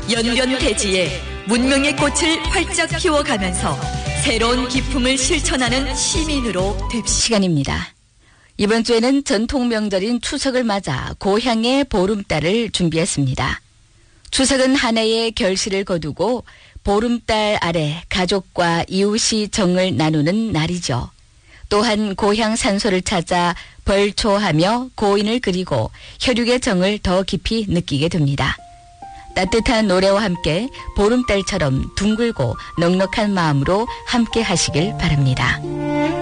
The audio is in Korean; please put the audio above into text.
연변대지에 문명의 꽃을 활짝 피워가면서 새로운 기품을 실천하는 시민으로 됩시다. 시간입니다. 이번 주에는 전통 명절인 추석을 맞아 고향의 보름달을 준비했습니다. 추석은 한 해의 결실을 거두고 보름달 아래 가족과 이웃이 정을 나누는 날이죠. 또한 고향 산소를 찾아 벌초하며 고인을 그리고 혈육의 정을 더 깊이 느끼게 됩니다. 따뜻한 노래와 함께 보름달처럼 둥글고 넉넉한 마음으로 함께 하시길 바랍니다.